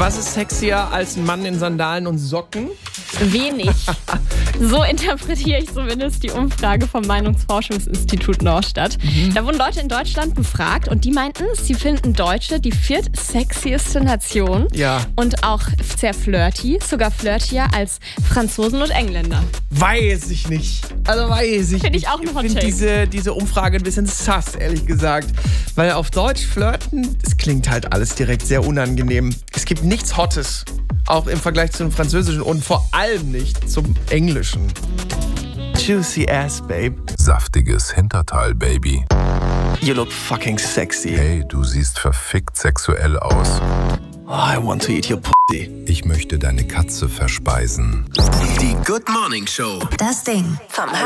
Was ist sexier als ein Mann in Sandalen und Socken? Wenig. So interpretiere ich zumindest die Umfrage vom Meinungsforschungsinstitut Norstadt. Da wurden Leute in Deutschland befragt und die meinten, sie finden Deutsche die viertsexieste Nation. Ja. Und auch sehr flirty, sogar flirtier als Franzosen und Engländer. Weiß ich nicht. Also weiß ich Finde nicht. ich auch ein Hot Ich Take. finde diese Umfrage ein bisschen sass, ehrlich gesagt. Weil auf Deutsch flirten, das klingt halt alles direkt sehr unangenehm. Es gibt nichts Hottes. Auch im Vergleich zum Französischen und vor allem nicht zum Englischen. Juicy ass, babe. Saftiges Hinterteil, Baby. You look fucking sexy. Hey, du siehst verfickt sexuell aus. Oh, I want to eat your pussy. Ich möchte deine Katze verspeisen. Die Good Morning Show. Das Ding vom